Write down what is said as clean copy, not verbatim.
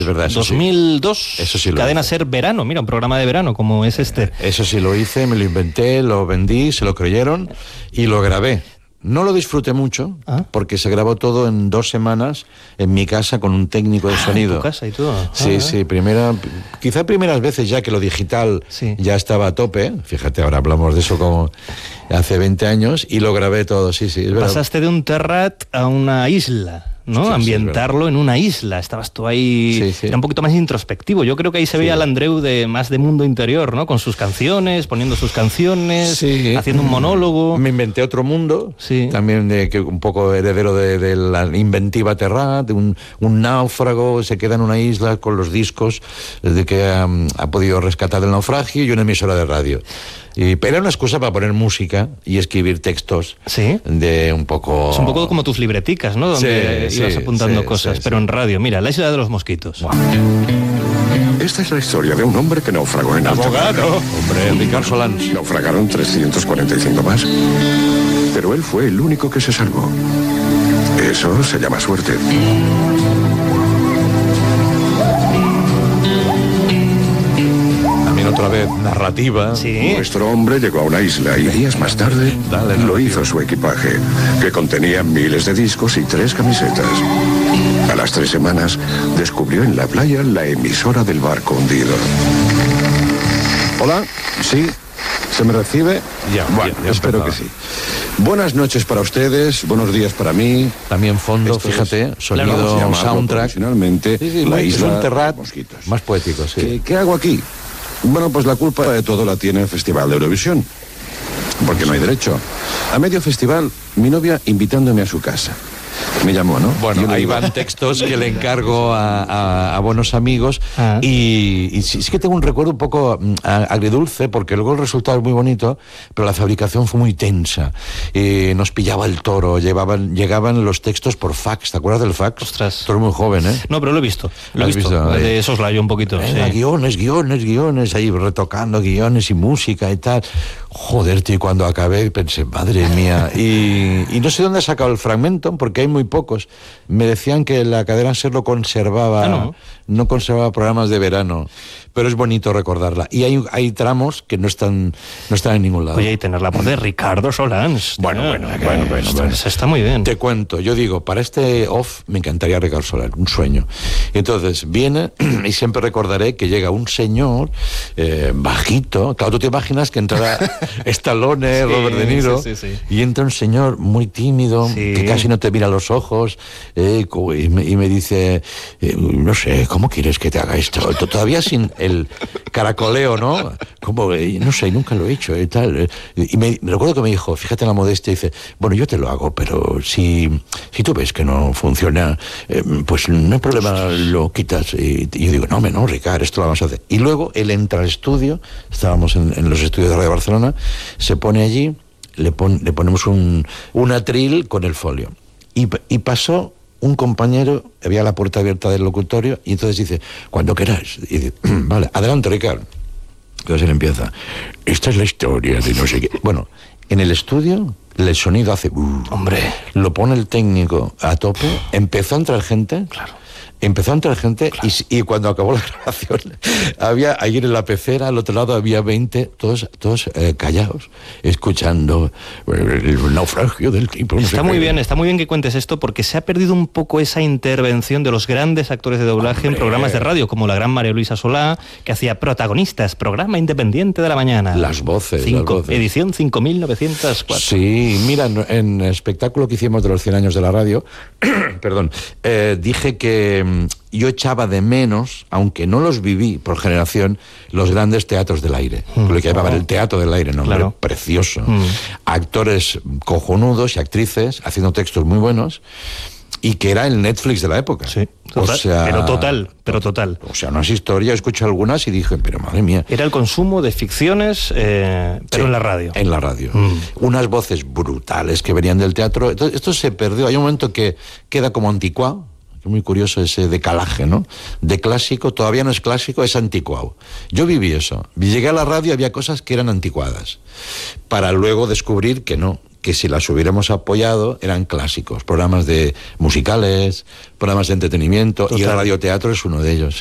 Es verdad, eso 2002, sí. Eso sí lo Cadena hice. Ser Verano, mira, un programa de verano como es este. Eso sí lo hice, me lo inventé, lo vendí, se lo creyeron y lo grabé. No lo disfruté mucho, porque se grabó todo en 2 semanas en mi casa con un técnico de sonido. ¿En tu casa y todo? Sí, sí, quizá primeras veces ya que lo digital ya estaba a tope. Fíjate, ahora hablamos de eso como hace 20 años y lo grabé todo, sí, es verdad. Pasaste de un terrat a una isla, ¿no? Hostia, ambientarlo en una isla. Estabas tú ahí, era un poquito más introspectivo. Yo creo que ahí se veía al Andreu más de mundo interior, ¿no? Con sus canciones, poniendo sus canciones, haciendo un monólogo. Me inventé otro mundo, también que un poco heredero de la inventiva Terrat, de un náufrago, se queda en una isla con los discos de que ha podido rescatar del naufragio y una emisora de radio. Pero era una excusa para poner música y escribir textos de un poco... Es un poco como tus libreticas, ¿no? Donde ibas apuntando cosas, pero en radio. Mira, La Isla de los Mosquitos. Wow. Esta es la historia de un hombre que naufragó en alta mar. Hombre, Ricard Solans. Naufragaron 345 más, pero él fue el único que se salvó. Eso se llama suerte. Otra vez, narrativa. Nuestro hombre llegó a una isla y días más tarde lo hizo su equipaje, que contenía miles de discos y 3 camisetas. A las 3 semanas descubrió en la playa la emisora del barco hundido. Hola, sí, ¿se me recibe? Bueno, espero que sí. Buenas noches para ustedes, buenos días para mí. También fondo, fíjate, sonido, soundtrack. La isla es un Terrat Mosquitos. Más poético, sí. ¿Qué hago aquí? Bueno, pues la culpa de todo la tiene el Festival de Eurovisión. Porque no hay derecho. A medio festival, mi novia invitándome a su casa. Me llamó, ¿no? Bueno, ahí van textos que le encargo a buenos amigos y sí, es que tengo un recuerdo un poco agridulce, porque luego el resultado es muy bonito, pero la fabricación fue muy tensa. Nos pillaba el toro, llegaban los textos por fax. ¿Te acuerdas del fax? Ostras. Tú eres muy joven, ¿eh? No, pero lo he visto. Lo has visto. De soslayo un poquito. Guiones, ahí retocando guiones y música y tal. Joder, tío, cuando acabé pensé, madre mía. Y no sé dónde he sacado el fragmento, porque hay muy pocos. Me decían que la cadena Ser lo conservaba, no conservaba programas de verano, pero es bonito recordarla. Y hay tramos que no están en ningún lado. Oye, y tener la voz de Ricardo Solans. Bueno. Está muy bien. Te cuento, yo digo, para este off me encantaría Ricardo Solans, un sueño. Y entonces viene, y siempre recordaré que llega un señor bajito. Claro, tú te imaginas que entrará Stallone, Robert De Niro, y entra un señor muy tímido, que casi no te mira a los ojos, y me dice, no sé, ¿cómo quieres que te haga esto? Todavía sin el caracoleo, ¿no? Como, no sé, nunca lo he hecho y tal. Y me recuerdo que me dijo, fíjate en la modestia, dice, bueno, yo te lo hago, pero si tú ves que no funciona, pues no hay problema, lo quitas. Y yo digo, no, Ricard, esto lo vamos a hacer. Y luego él entra al estudio, estábamos en los estudios de Radio Barcelona, se pone allí, le ponemos un atril con el folio. Y pasó un compañero, había la puerta abierta del locutorio, y entonces dice, cuando queráis. Y dice, vale, adelante, Ricardo. Entonces él empieza, esta es la historia de no sé qué. Bueno, en el estudio, el sonido hace... Hombre. Lo pone el técnico a tope, empezó a entrar gente... Y cuando acabó la grabación, había ayer en la pecera, al otro lado había 20, todos callados, escuchando el naufragio del tipo. Está muy bien que cuentes esto, porque se ha perdido un poco esa intervención de los grandes actores de doblaje en programas de radio, como la gran María Luisa Solá, que hacía Protagonistas, programa independiente de la mañana. Las voces. Edición 5904. Sí, mira, en el espectáculo que hicimos de los 100 años de la radio, perdón, dije que yo echaba de menos, aunque no los viví por generación, los grandes teatros del aire. Lo que llamaban el teatro del aire, ¿no? Claro. Precioso. Actores cojonudos y actrices haciendo textos muy buenos, y que era el Netflix de la época. Sí, total, pero total. O sea, unas historias, escuché algunas y dije, pero madre mía. Era el consumo de ficciones, pero en la radio. En la radio. Unas voces brutales que venían del teatro. Entonces, esto se perdió. Hay un momento que queda como anticuado. Es muy curioso ese decalaje, ¿no? De clásico, todavía no es clásico, es anticuado. Yo viví eso. Llegué a la radio y había cosas que eran anticuadas, para luego descubrir que no, que si las hubiéramos apoyado eran clásicos, programas de musicales, programas de entretenimiento, y el radioteatro es uno de ellos.